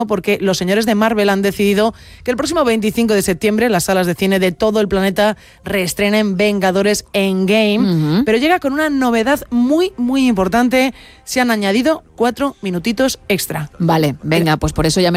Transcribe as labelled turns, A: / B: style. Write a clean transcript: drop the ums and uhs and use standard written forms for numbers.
A: porque los señores de Marvel han decidido que el próximo 25 de septiembre las salas de cine de todo el planeta reestrenen Vengadores Endgame, pero llega con una novedad muy, muy importante. Se han añadido 4 minutitos extra.
B: Vale, venga, pues por eso ya me